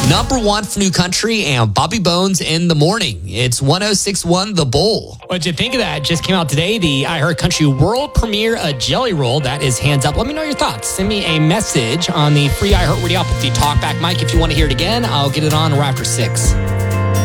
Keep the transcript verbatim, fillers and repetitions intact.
Number one for New Country and Bobby Bones in the morning. It's one oh six point one The Bull. What'd you think of that? Just came out today, the iHeart Country world premiere, a Jelly Roll. That is hands up. Let me know your thoughts. Send me a message on the free iHeart Radio app with the talkback mic. If you want to hear it again, I'll get it on right after six.